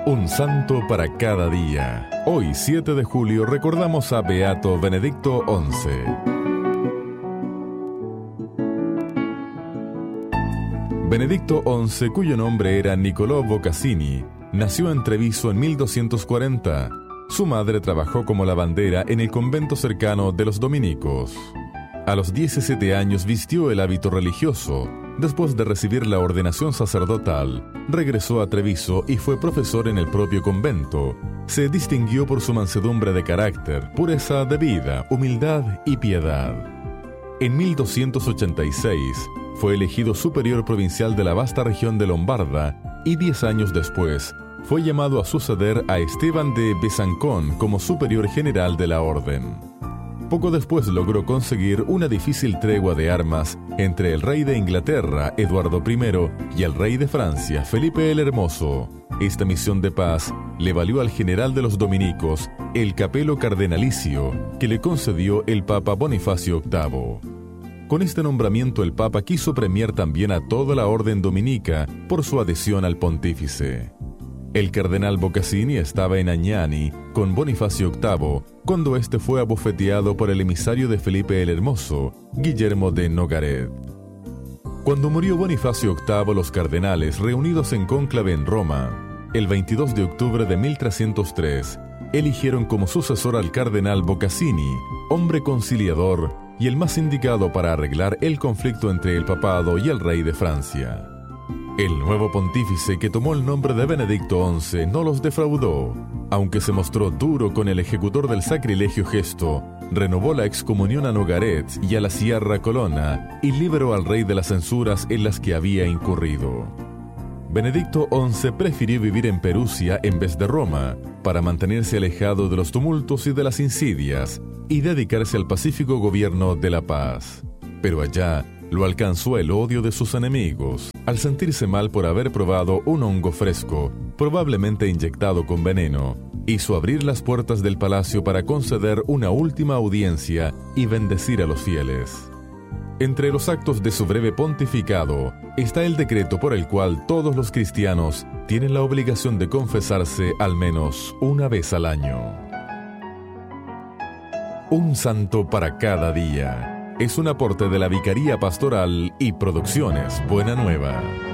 Un santo para cada día. Hoy, 7 de julio, recordamos a Beato Benedicto XI. Benedicto XI, cuyo nombre era Niccolò Bocassini, nació en Treviso en 1240. Su madre trabajó como lavandera en el convento cercano de los dominicos. A los 17 años vistió el hábito religioso. Después de recibir la ordenación sacerdotal, regresó a Treviso y fue profesor en el propio convento. Se distinguió por su mansedumbre de carácter, pureza de vida, humildad y piedad. En 1286 fue elegido superior provincial de la vasta región de Lombarda y 10 años después fue llamado a suceder a Esteban de Besancón como superior general de la orden. Poco después logró conseguir una difícil tregua de armas entre el rey de Inglaterra, Eduardo I, y el rey de Francia, Felipe el Hermoso. Esta misión de paz le valió al general de los dominicos el capelo cardenalicio que le concedió el Papa Bonifacio VIII. Con este nombramiento el Papa quiso premiar también a toda la orden dominica por su adhesión al pontífice. El cardenal Bocassini estaba en Agnani con Bonifacio VIII cuando éste fue abofeteado por el emisario de Felipe el Hermoso, Guillermo de Nogaret. Cuando murió Bonifacio VIII, los cardenales, reunidos en cónclave en Roma, el 22 de octubre de 1303, eligieron como sucesor al cardenal Bocassini, hombre conciliador y el más indicado para arreglar el conflicto entre el papado y el rey de Francia. El nuevo pontífice, que tomó el nombre de Benedicto XI, no los defraudó. Aunque se mostró duro con el ejecutor del sacrilegio gesto, renovó la excomunión a Nogaret y a la Sierra Colonna y liberó al rey de las censuras en las que había incurrido. Benedicto XI prefirió vivir en Perusia en vez de Roma, para mantenerse alejado de los tumultos y de las insidias, y dedicarse al pacífico gobierno de la paz. Pero allá lo alcanzó el odio de sus enemigos, al sentirse mal por haber probado un hongo fresco, probablemente inyectado con veneno. Hizo abrir las puertas del palacio para conceder una última audiencia y bendecir a los fieles. Entre los actos de su breve pontificado está el decreto por el cual todos los cristianos tienen la obligación de confesarse al menos una vez al año. Un santo para cada día. Es un aporte de la Vicaría Pastoral y Producciones Buena Nueva.